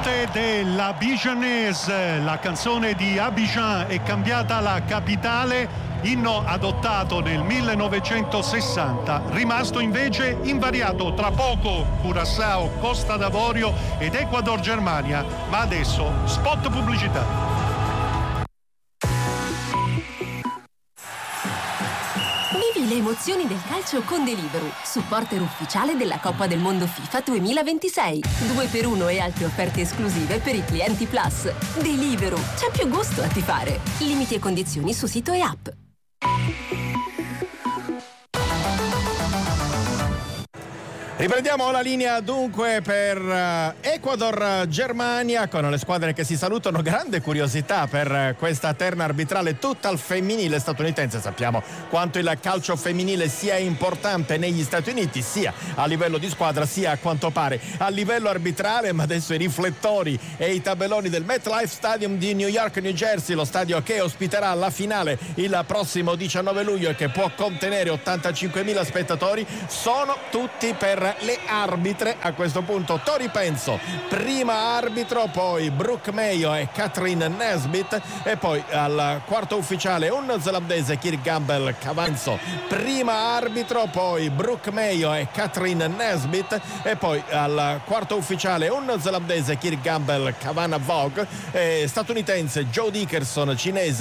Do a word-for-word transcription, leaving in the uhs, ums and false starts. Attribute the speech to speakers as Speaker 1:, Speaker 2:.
Speaker 1: Note dell'Abidjanaise, la canzone di Abidjan è cambiata la capitale, inno adottato nel millenovecentosessanta, rimasto invece invariato, tra poco Curaçao, Costa d'Avorio ed Ecuador Germania, ma adesso spot pubblicità.
Speaker 2: Vivi le emozioni del calcio con Deliveroo, supporter ufficiale della Coppa del Mondo FIFA duemilaventisei. due per uno e altre offerte esclusive per i clienti Plus. Deliveroo, c'è più gusto a tifare. Limiti e condizioni su sito e app.
Speaker 3: Riprendiamo la linea dunque per Ecuador-Germania con le squadre che si salutano. Grande curiosità per questa terna arbitrale tutta al femminile statunitense. Sappiamo quanto il calcio femminile sia importante negli Stati Uniti, sia a livello di squadra sia a quanto pare a livello arbitrale, ma adesso i riflettori e i tabelloni del MetLife Stadium di New York, New Jersey, lo stadio che ospiterà la finale il prossimo diciannove luglio e che può contenere ottantacinquemila spettatori, sono tutti per le arbitre. A questo punto Tori Penso prima arbitro, poi Brooke Mayo e Catherine Nesbitt, e poi al quarto ufficiale un neozelandese, Kirk Gamble Cavanzo prima arbitro, poi Brooke Mayo e Catherine Nesbitt, e poi al quarto ufficiale un neozelandese, Kirk Gamble Cavanagh Vogue, e statunitense Joe Dickerson, cinese